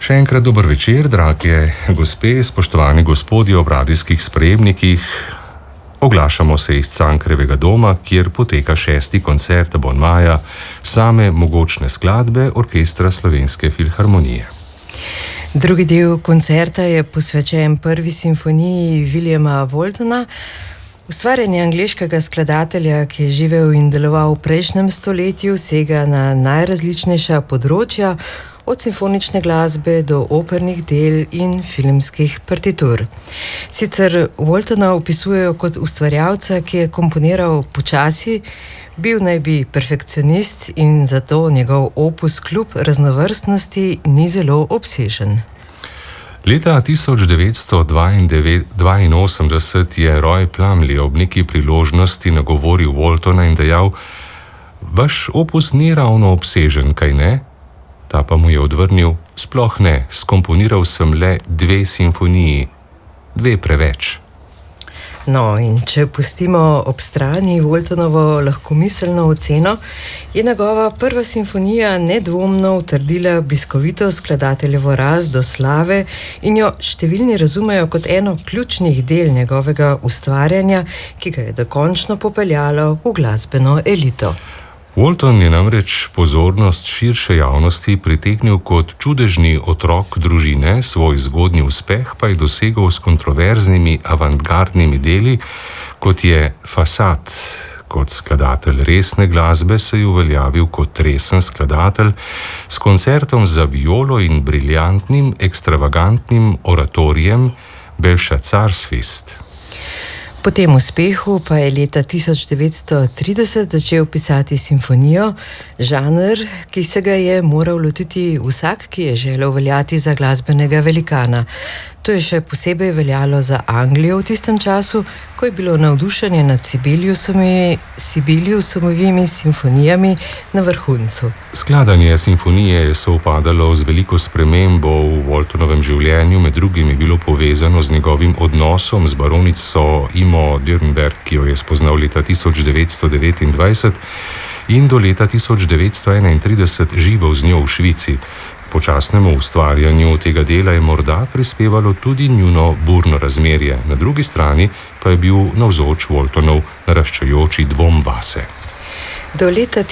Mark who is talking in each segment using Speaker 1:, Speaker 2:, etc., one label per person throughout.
Speaker 1: Še enkrat dober večer, drage gospe, spoštovani gospodje ob radijskih sprejemnikih. Oglašamo se iz Cankarjevega doma, kjer poteka 6. koncert Bon Maja, same mogočne skladbe Orkestra Slovenske filharmonije.
Speaker 2: Drugi del koncerta je posvečen prvi simfoniji Williama Waltona. Ustvarjanje angleškega skladatelja, ki je živel in deloval v prejšnjem stoletju, sega na najrazličnejša področja, od simfonične glasbe do opernih del in filmskih partitur. Sicer Waltona opisujejo kot ustvarjalca, ki je komponiral počasi, bil naj bi perfekcionist in zato njegov opus kljub raznovrstnosti ni zelo obsežen.
Speaker 1: Leta 1982 je Roy Plumley ob neki priložnosti nagovoril Waltona in dejal: "Vaš opus ni ravno obsežen, kaj ne?" Ta pa mu je odvrnil: "Sploh ne, skomponiral sem le 2 simfoniji, 2 preveč."
Speaker 2: No, in če pustimo ob strani Waltonovo lahkomiselno oceno, je njegova prva simfonija nedvomno utrdila bliskovito skladateljevo rast do slave in jo številni razumejo kot eno ključnih del njegovega ustvarjanja, ki ga je dokončno popeljalo v glasbeno elito.
Speaker 1: Walton je namreč pozornost širše javnosti pritegnil kot čudežni otrok družine, svoj zgodnji uspeh pa je dosegel s kontroverznimi avantgardnimi deli, kot je Fasad. Kot skladatelj resne glasbe se je uveljavil kot resen skladatelj s koncertom za violo in briljantnim, ekstravagantnim oratorijem Belshazzar's.
Speaker 2: Po tem uspehu pa je leta 1930 začel pisati simfonijo, žanr, ki se ga je moral lotiti vsak, ki je želel veljati za glasbenega velikana. To je še posebej veljalo za Anglijo v tistem času, ko je bilo navdušenje nad Sibeliusovimi simfonijami na vrhuncu.
Speaker 1: Skladanje simfonije je sovpadalo z veliko spremembo v Waltonovem življenju, med drugim je bilo povezano z njegovim odnosom z baronico Imo Dürrenberg, ki jo je spoznal leta 1929 in do leta 1931 živel z njo v Švici. Počasnemu ustvarjanju tega dela je morda prispevalo tudi njuno burno razmerje, na drugi strani pa je bil navzoč Waltonov naraščajoči dvom vase.
Speaker 2: Do leta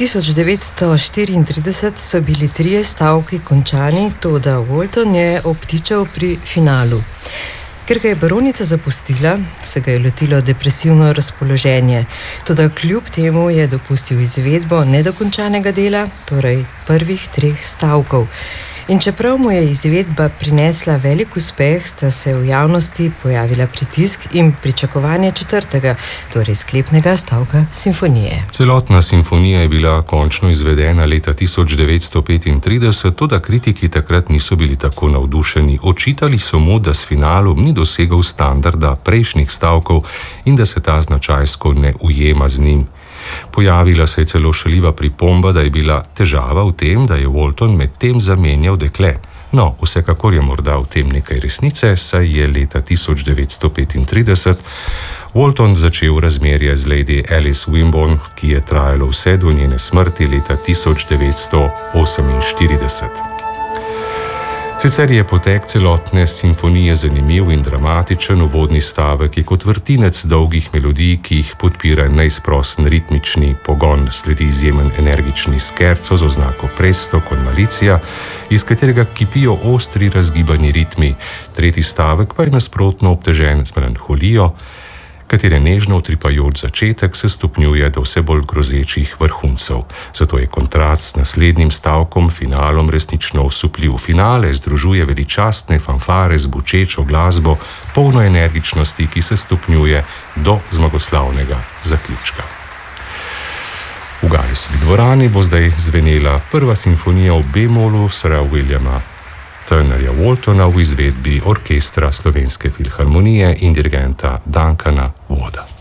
Speaker 2: 1934 so bili 3 stavki končani, toda Walton je obtičal pri finalu. Ker ga je baronica zapustila, se ga je lotilo depresivno razpoloženje, toda kljub temu je dopustil izvedbo nedokončanega dela, torej prvih 3 stavkov. In čeprav mu je izvedba prinesla velik uspeh, sta se v javnosti pojavila pritisk in pričakovanje 4., torej sklepnega stavka simfonije.
Speaker 1: Celotna simfonija je bila končno izvedena leta 1935, toda kritiki takrat niso bili tako navdušeni. Očitali so mu, da s finalom ni dosegel standarda prejšnjih stavkov in da se ta značajsko ne ujema z njim. Pojavila se je celo šaljiva pripomba, da je bila težava v tem, da je Walton med tem zamenjal dekle. No, vsekakor je morda v tem nekaj resnice, saj je leta 1935 Walton začel razmerje z Lady Alice Wimborne, ki je trajalo vse do njene smrti leta 1948. Sicer je potek celotne simfonije zanimiv in dramatičen, uvodni stavek je kot vrtinec dolgih melodij, ki jih podpira neizprosen ritmični pogon, sledi izjemen energični scherzo z oznako presto con malicia, iz katerega kipijo ostri razgibani ritmi. Tretji stavek pa je nasprotno obtežen z melanholijo, katere nežno utripajoč začetek se stopnjuje do vse bolj grozečih vrhuncev. Zato je kontrast s naslednjim stavkom, finalom, resnično osupljiv. Finale združuje veličastne fanfare z bučečo glasbo, polno energičnosti, ki se stopnjuje do zmagoslavnega zaključka. V Gallestovi dvorani bo zdaj zvenela prva simfonija v B-molu Sira Williama Turnerja Waltona v izvedbi Orkestra Slovenske filharmonije in dirigenta Duncana Wooda.